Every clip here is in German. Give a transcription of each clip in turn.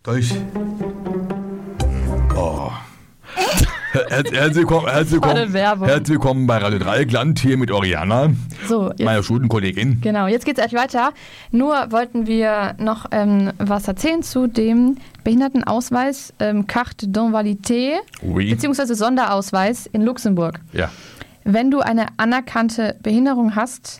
Durch. Oh. Herzlich willkommen bei Radio Dreieckland, hier mit Oriana, meiner Studienkollegin. Genau, jetzt geht's gleich weiter. Nur wollten wir noch was erzählen zu dem Behindertenausweis, Carte d'Invalidité, beziehungsweise Sonderausweis in Luxemburg. Ja. Wenn du eine anerkannte Behinderung hast,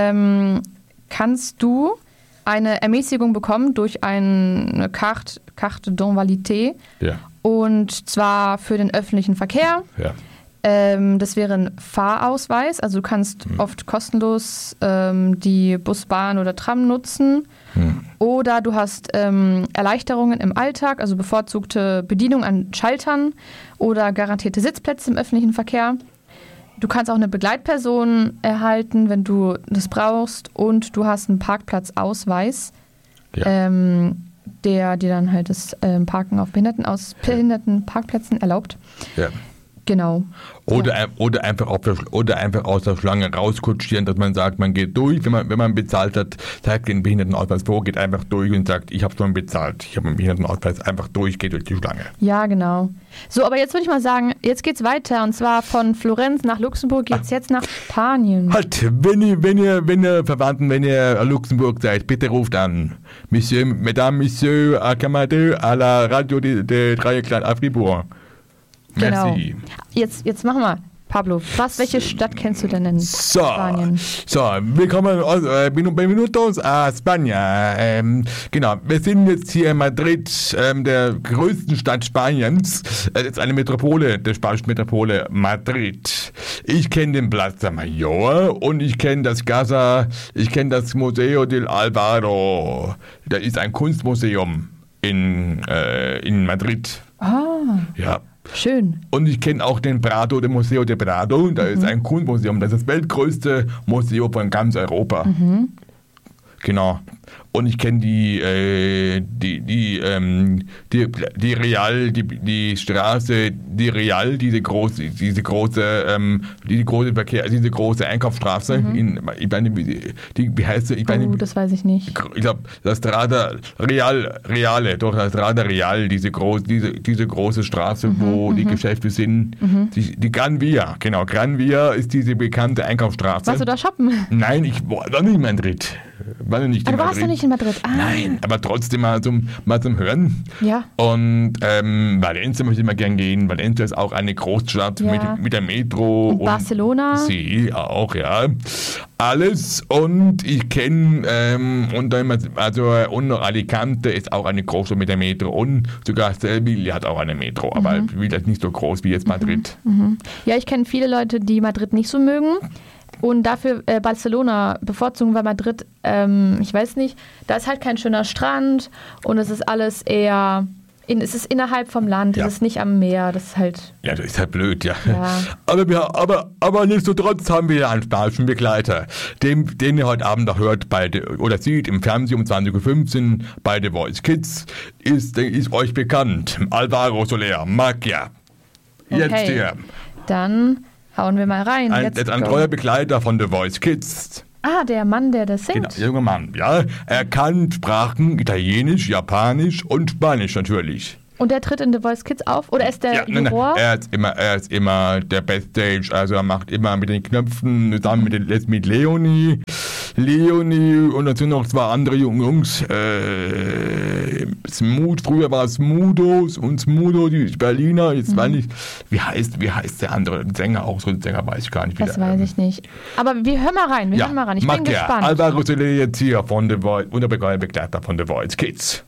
kannst du eine Ermäßigung bekommen durch eine Carte d'Invalidité. Ja. Und zwar für den öffentlichen Verkehr. Ja. Das wäre ein Fahrausweis. Also du kannst oft kostenlos die Bus, Bahn oder Tram nutzen. Oder du hast Erleichterungen im Alltag, also bevorzugte Bedienung an Schaltern oder garantierte Sitzplätze im öffentlichen Verkehr. Du kannst auch eine Begleitperson erhalten, wenn du das brauchst. Und du hast einen Parkplatzausweis. Ja. Der dir dann halt das Parken auf Behindertenparkplätzen erlaubt. Ja. Genau. Oder einfach aus der Schlange rauskutschieren, dass man sagt, man geht durch, wenn man bezahlt hat, zeigt den Behindertenausweis vor, geht einfach durch und sagt, ich habe schon bezahlt, ich habe meinen Behindertenausweis, einfach durch, geht durch die Schlange. Ja, genau. So, aber jetzt würde ich mal sagen, jetzt geht's weiter und zwar von Florenz nach Luxemburg geht's jetzt nach Spanien. Halt, wenn ihr Verwandten, wenn ihr Luxemburg seid, bitte ruft an. Monsieur, Camarade, à la Radio de Dreieckland à Fribourg. Merci. Genau. Jetzt machen wir. Pablo, welche Stadt kennst du denn in Spanien? So, willkommen Bienvenidos a España. Genau, wir sind jetzt hier in Madrid, der größten Stadt Spaniens. Es ist eine Metropole, der spanischen Metropole Madrid. Ich kenne den Plaza Mayor und ich kenne das Museo del Alvaro. Das ist ein Kunstmuseum in Madrid. Ah. Ja. Schön. Und ich kenne auch den Prado, den Museo de Prado. Da ist ein Kunstmuseum. Das ist das weltgrößte Museum von ganz Europa. Genau. Und ich kenne die Straße, die Real, diese große Einkaufsstraße. Wie heißt sie? Das weiß ich nicht. Ich glaube, das Strada Reale, das Strada Real, diese große Straße, wo die Geschäfte sind. Die Gran Via, genau. Gran Via ist diese bekannte Einkaufsstraße. Warst du da shoppen? Nein, ich war nicht in Madrid. Du warst ja nicht in Madrid. Ah. Nein, aber trotzdem mal zum Hören. Ja. Und Valencia möchte ich mal gern gehen. Valencia ist auch eine Großstadt mit der Metro. Und Barcelona. Sie auch, ja. Alles. Und ich kenne, und noch Alicante ist auch eine Großstadt mit der Metro. Und sogar Sevilla hat auch eine Metro. Aber Sevilla ist nicht so groß wie jetzt Madrid. Ja, ich kenne viele Leute, die Madrid nicht so mögen. Und dafür Barcelona bevorzugen, weil Madrid, ich weiß nicht, da ist halt kein schöner Strand und es ist alles eher, es ist innerhalb vom Land, es ist nicht am Meer, das ist halt... Ja, das ist halt blöd, ja. Aber nichtsdestotrotz haben wir einen spanischen Begleiter, den ihr heute Abend noch hört oder sieht im Fernsehen um 20.15 Uhr bei The Voice Kids, ist euch bekannt, Alvaro Soler, Magia. Jetzt hier. Dann... hauen wir mal rein. Jetzt ein treuer Begleiter von The Voice Kids. Ah, der Mann, der das singt. Genau, der junge Mann, ja. Er kann Sprachen, Italienisch, Japanisch und Spanisch natürlich. Und der tritt in The Voice Kids auf? Oder ist der Juror? Nein, er ist immer der Backstage. Also er macht immer mit den Knöpfen zusammen mit Leonie und dann sind noch zwei andere Jungs. Früher war es Smudo und Smudo, die Berliner. Jetzt weiß ich, wie heißt der andere Sänger auch? So ein Sänger weiß ich gar nicht. Das weiß ich nicht. Aber wir hören mal rein. Ich bin gespannt. Alvaro Soler jetzt hier von The Voice, unter Begleiter von The Voice Kids.